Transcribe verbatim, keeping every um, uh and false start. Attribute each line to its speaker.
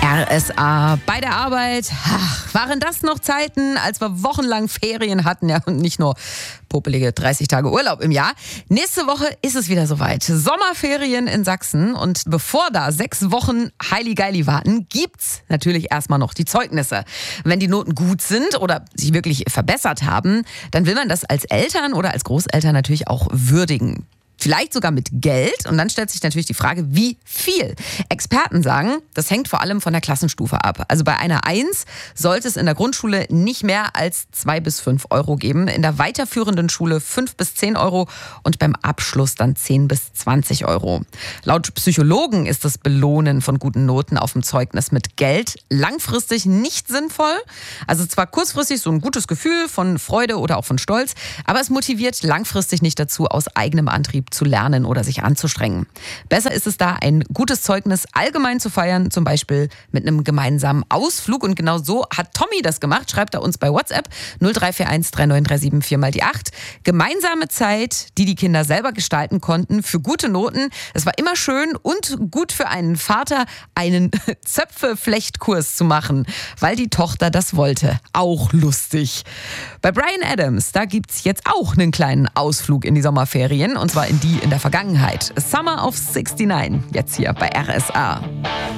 Speaker 1: R S A bei der Arbeit. Ach, waren das noch Zeiten, als wir wochenlang Ferien hatten, ja, und nicht nur popelige dreißig Tage Urlaub im Jahr. Nächste Woche ist es wieder soweit. Sommerferien in Sachsen, und bevor da sechs Wochen Heili-Geili warten, gibt's natürlich erstmal noch die Zeugnisse. Wenn die Noten gut sind oder sich wirklich verbessert haben, dann will man das als Eltern oder als Großeltern natürlich auch würdigen. Vielleicht sogar mit Geld. Und dann stellt sich natürlich die Frage, wie viel? Experten sagen, das hängt vor allem von der Klassenstufe ab. Also bei einer Eins sollte es in der Grundschule nicht mehr als zwei bis fünf Euro geben. In der weiterführenden Schule fünf bis zehn Euro und beim Abschluss dann zehn bis zwanzig Euro. Laut Psychologen ist das Belohnen von guten Noten auf dem Zeugnis mit Geld langfristig nicht sinnvoll. Also zwar kurzfristig so ein gutes Gefühl von Freude oder auch von Stolz, aber es motiviert langfristig nicht dazu, aus eigenem Antrieb zu lernen oder sich anzustrengen. Besser ist es da, ein gutes Zeugnis allgemein zu feiern, zum Beispiel mit einem gemeinsamen Ausflug. Und genau so hat Tommy das gemacht, schreibt er uns bei WhatsApp null drei vier eins drei neun drei sieben vier mal die acht. Gemeinsame Zeit, die die Kinder selber gestalten konnten, für gute Noten. Es war immer schön und gut für einen Vater, einen Zöpfe-Flechtkurs zu machen, weil die Tochter das wollte. Auch lustig. Bei Bryan Adams, da gibt's jetzt auch einen kleinen Ausflug in die Sommerferien, und zwar in die in der Vergangenheit. Summer of sixty-nine, jetzt hier bei R S A.